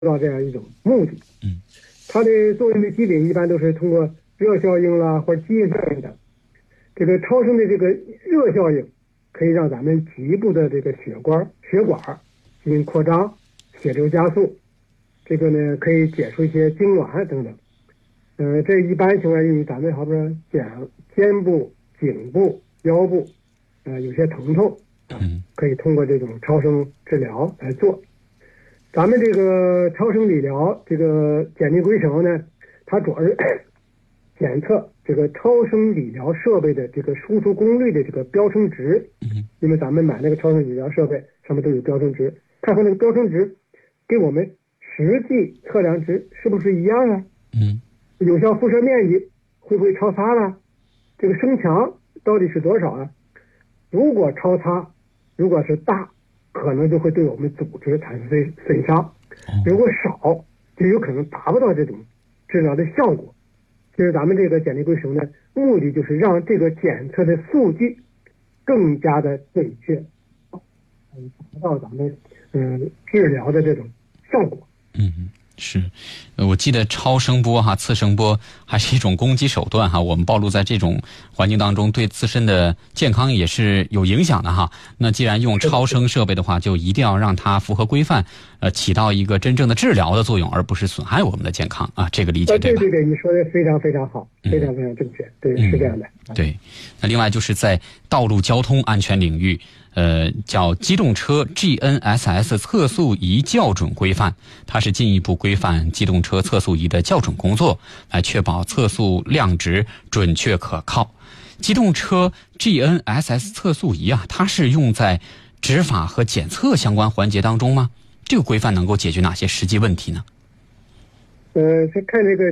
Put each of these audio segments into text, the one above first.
到这样一种目的。它的作用的基点一般都是通过热效应啦或者极应效应等。这个超声的这个热效应可以让咱们局部的这个血管进行扩张，血流加速。这个呢可以解除一些痉挛等等。这一般情况用于咱们好比说肩部、颈部、腰部，有些疼痛，可以通过这种超声治疗来做。咱们这个超声理疗这个检定规程呢，它主要是检测这个超声理疗设备的这个输出功率的这个标称值。因为咱们买那个超声理疗设备上面都有标称值，看看那个标称值跟我们实际测量值是不是一样啊？有效辐射面积会不会超差了？这个声强到底是多少啊？如果超差，如果是大，可能就会对我们组织产生损伤；如果少，就有可能达不到这种治疗的效果。就是咱们这个检定规程呢，目的就是让这个检测的数据更加的准确，达到咱们治疗的这种效果。 是，我记得超声波次声波还是一种攻击手段我们暴露在这种环境当中，对自身的健康也是有影响的那既然用超声设备的话，就一定要让它符合规范，起到一个真正的治疗的作用，而不是损害我们的健康这个理解对吧？ 对，你说的非常非常好，非常非常正确，对，是这样的。 对，那另外就是在道路交通安全领域。叫机动车 GNSS 测速仪校准规范，它是进一步规范机动车测速仪的校准工作，来确保测速量值准确可靠。机动车 GNSS 测速仪它是用在执法和检测相关环节当中吗？这个规范能够解决哪些实际问题呢？ 是看这个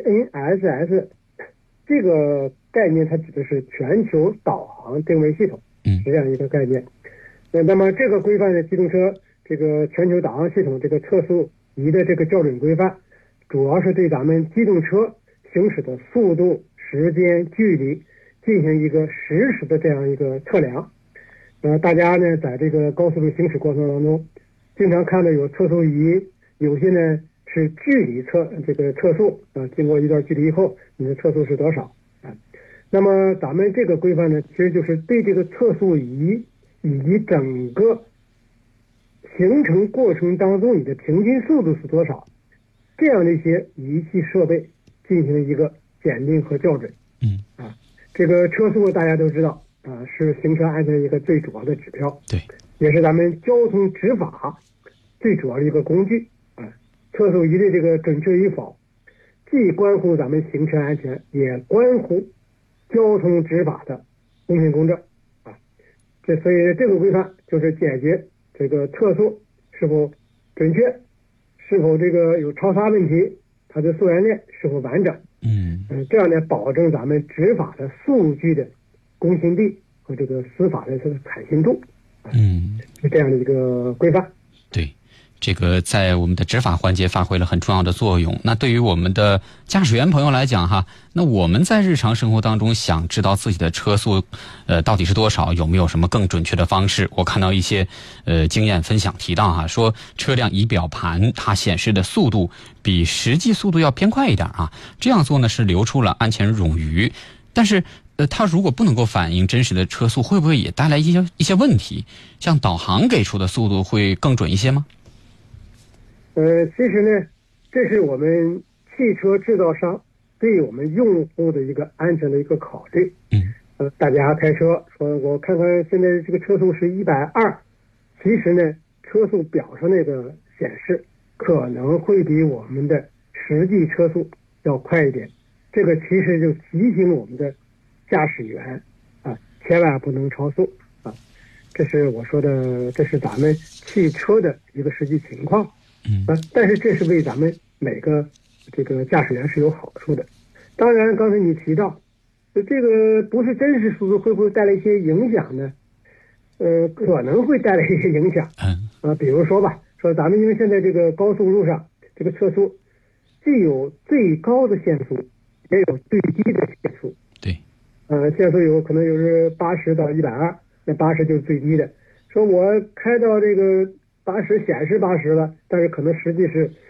GNSS 这个概念，它指的是全球导航定位系统。是这样一个概念。那么这个规范的机动车这个全球导航系统这个测速仪的这个校准规范，主要是对咱们机动车行驶的速度、时间、距离进行一个实时的这样一个测量。大家呢在这个高速的行驶过程当中，经常看到有测速仪，有些呢是距离测速经过一段距离以后，你的测速是多少？那么咱们这个规范呢，其实就是对这个测速仪以及整个行程过程当中你的平均速度是多少，这样的一些仪器设备进行一个检定和校准。这个车速大家都知道是行车安全一个最主要的指标， 对， 也是咱们交通执法最主要的一个工具。测速仪的这个准确与否，既关乎咱们行车安全，也关乎交通执法的公平公正所以这个规范就是解决这个测速是否准确，是否这个有超差问题，它的溯源链是否完整。这样呢，保证咱们执法的数据的公信力和这个司法的这个可信度。是这样的一个规范。 对。这个在我们的执法环节发挥了很重要的作用。那对于我们的驾驶员朋友来讲那我们在日常生活当中想知道自己的车速到底是多少，有没有什么更准确的方式？我看到一些经验分享提到说车辆仪表盘它显示的速度比实际速度要偏快一点这样做呢是留出了安全冗余。但是它如果不能够反映真实的车速，会不会也带来一些问题？像导航给出的速度会更准一些吗？ 其实呢，这是我们汽车制造商对我们用户的一个安全的一个考虑。大家开车说我看看现在这个车速是120，其实呢车速表上那个显示可能会比我们的实际车速要快一点。这个其实就提醒我们的驾驶员千万不能超速这是我说的，这是咱们汽车的一个实际情况。但是这是为咱们每个这个驾驶员是有好处的。当然刚才你提到这个不是真实速度会不会带来一些影响呢？可能会带来一些影响。比如说说咱们因为现在这个高速路上这个测速既有最高的限速，也有最低的限速。 对。 限速有可能是80到120，那80就是最低的。说我开到这个80显示80了，但是可能实际是